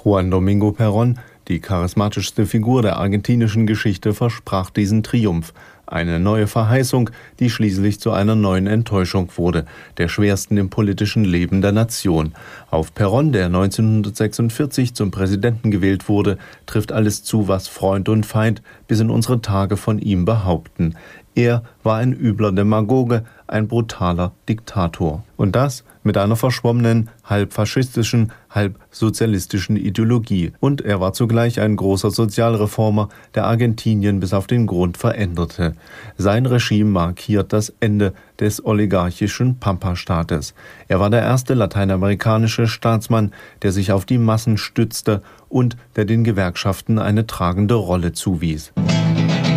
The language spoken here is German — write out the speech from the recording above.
Juan Domingo Perón, die charismatischste Figur der argentinischen Geschichte, versprach diesen Triumph. Eine neue Verheißung, die schließlich zu einer neuen Enttäuschung wurde, der schwersten im politischen Leben der Nation. Auf Perón, der 1946 zum Präsidenten gewählt wurde, trifft alles zu, was Freund und Feind bis in unsere Tage von ihm behaupten. Er war ein übler Demagoge, ein brutaler Diktator. Und das mit einer verschwommenen, halb faschistischen, halb sozialistischen Ideologie. Und er war zugleich ein großer Sozialreformer, der Argentinien bis auf den Grund veränderte. Sein Regime markiert das Ende des oligarchischen Pampa-Staates. Er war der erste lateinamerikanische Staatsmann, der sich auf die Massen stützte und der den Gewerkschaften eine tragende Rolle zuwies.